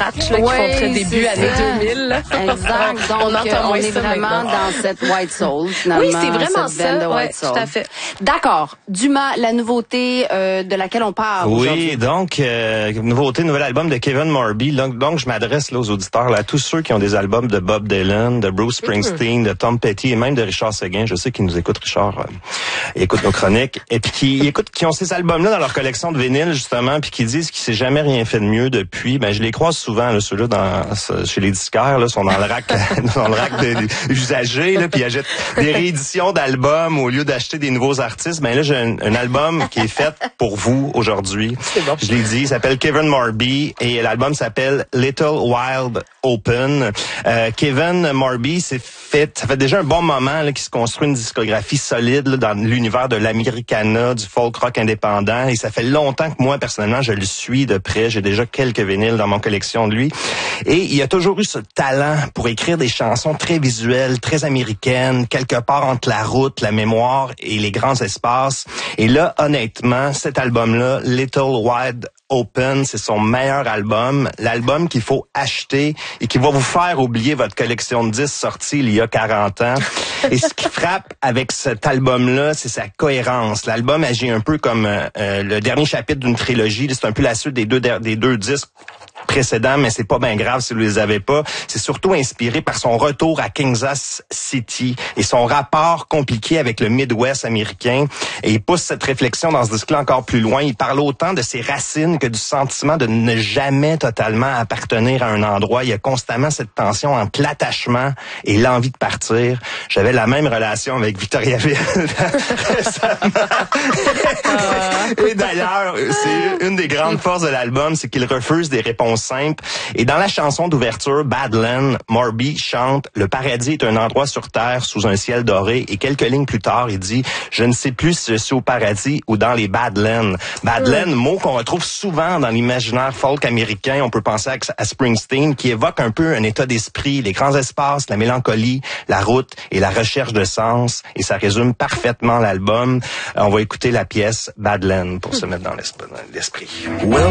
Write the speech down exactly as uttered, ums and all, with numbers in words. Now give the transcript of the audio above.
scratch là, oui, qui font très début années deux mille. Là. Exact. Donc, on, entend on est ça vraiment maintenant. dans cette White Soul, finalement. Oui, c'est vraiment cette veine ça. de Ouais, White Soul. tout à fait. D'accord. Dumas, la nouveauté euh, de laquelle on parle oui, aujourd'hui. Oui, donc, euh, nouveauté, nouvel album de Kevin Morby. Donc, donc je m'adresse là aux auditeurs, là, à tous ceux qui ont des albums de Bob Dylan, de Bruce Springsteen, de Tom Petty et même de Richard Seguin. Je sais qu'ils nous écoutent, Richard. Euh, ils écoutent nos chroniques. Et puis, qui écoutent, qui ont ces albums-là dans leur collection de vinyle, justement, puis qui disent qu'il s'est jamais rien fait de mieux depuis. Ben, je les croise souvent, là, ceux-là, dans, chez les disquaires, là, sont dans le rack, dans le rack des usagers, là, puis ils achètent des rééditions d'albums au lieu d'acheter des nouveaux artistes. Ben là, j'ai un, un album qui est fait pour vous aujourd'hui. C'est bon. Je l'ai dit, il s'appelle Kevin Morby et l'album s'appelle Little Wild Open. Euh, Kevin Morby s'est fait, ça fait déjà un bon moment là, qu'il se construit une discographie solide là, dans l'univers de l'Americana, du folk rock indépendant. Et ça fait longtemps que moi, personnellement, je le suis de près. J'ai déjà quelques vinyles dans mon collection de lui. Et il a toujours eu ce talent pour écrire des chansons très visuelles, très américaines, quelque part entre la route, la mémoire et les grands espaces. Et là, honnêtement, cet album-là, Little Wild Open, c'est son meilleur album, l'album qu'il faut acheter et qui va vous faire oublier votre collection de disques sortis il y a quarante ans. Et ce qui frappe avec cet album-là, c'est sa cohérence. L'album agit un peu comme euh, le dernier chapitre d'une trilogie. C'est un peu la suite des deux, des deux disques précédents, mais c'est pas bien grave si vous les avez pas. C'est surtout inspiré par son retour à Kansas City et son rapport compliqué avec le Midwest américain. Et il pousse cette réflexion dans ce disque-là encore plus loin. Il parle autant de ses racines que du sentiment de ne jamais totalement appartenir à un endroit. Il y a constamment cette tension entre l'attachement et l'envie de partir. J'avais la même relation avec Victoriaville récemment. Et d'ailleurs, c'est une des grandes forces de l'album, c'est qu'il refuse des réponses simple. Et dans la chanson d'ouverture, Badland, Morby chante « Le paradis est un endroit sur terre sous un ciel doré » et quelques lignes plus tard, il dit « Je ne sais plus si je suis au paradis ou dans les Badlands ». Badland, mmh. mot qu'on retrouve souvent dans l'imaginaire folk américain. On peut penser à, à Springsteen, qui évoque un peu un état d'esprit, les grands espaces, la mélancolie, la route et la recherche de sens. Et ça résume parfaitement l'album. On va écouter la pièce Badland pour mmh. se mettre dans l'esprit. Well,